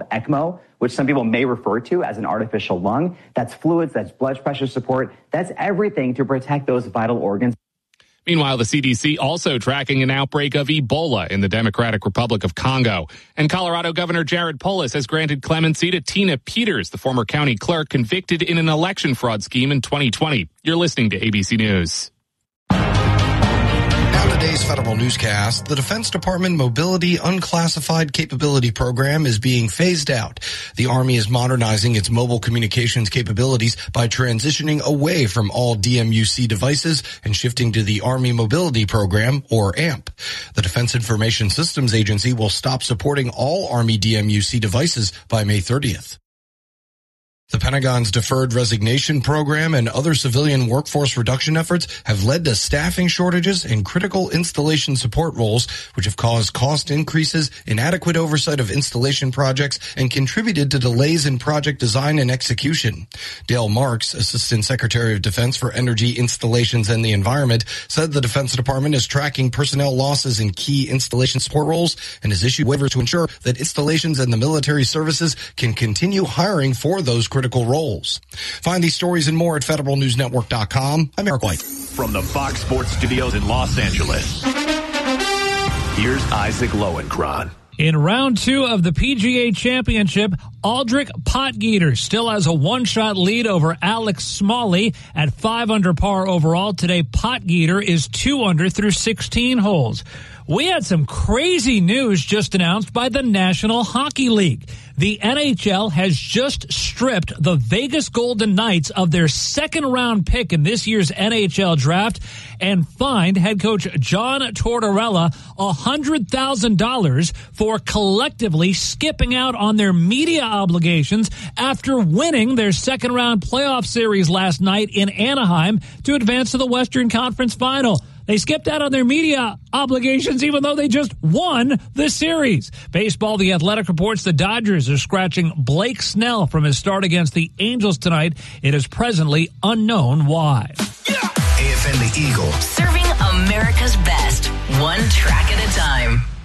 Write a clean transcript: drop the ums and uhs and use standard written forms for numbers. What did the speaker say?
ECMO, which some people may refer to as an artificial lung. That's fluids, that's blood pressure support, that's everything to protect those vital organs. Meanwhile, the CDC also tracking an outbreak of Ebola in the Democratic Republic of Congo. And Colorado Governor Jared Polis has granted clemency to Tina Peters, the former county clerk convicted in an election fraud scheme in 2020. You're listening to ABC News. Now today's Federal Newscast. The Defense Department Mobility Unclassified Capability Program is being phased out. The Army is modernizing its mobile communications capabilities by transitioning away from all DMUC devices and shifting to the Army Mobility Program, or AMP. The Defense Information Systems Agency will stop supporting all Army DMUC devices by May 30th. The Pentagon's deferred resignation program and other civilian workforce reduction efforts have led to staffing shortages in critical installation support roles, which have caused cost increases, inadequate oversight of installation projects, and contributed to delays in project design and execution. Dale Marks, Assistant Secretary of Defense for Energy, Installations, and the Environment, said the Defense Department is tracking personnel losses in key installation support roles and has issued waivers to ensure that installations and the military services can continue hiring for those critical roles. Find these stories and more at federalnewsnetwork.com. I'm Eric White. From the Fox Sports Studios in Los Angeles, here's Isaac Lowenkron. In round 2 of the PGA Championship, Aldrich Potgieter still has a one-shot lead over Alex Smalley at 5 under par overall. Today, Potgieter is 2 under through 16 holes. We had some crazy news just announced by the National Hockey League. The NHL has just stripped the Vegas Golden Knights of their second-round pick in this year's NHL draft and fined head coach John Tortorella $100,000 for collectively skipping out on their media obligations after winning their second-round playoff series last night in Anaheim to advance to the Western Conference Final. They skipped out on their media obligations even though they just won the series. Baseball, The Athletic reports the Dodgers are scratching Blake Snell from his start against the Angels tonight. It is presently unknown why. AFN The Eagle. Serving America's best, one track at a time.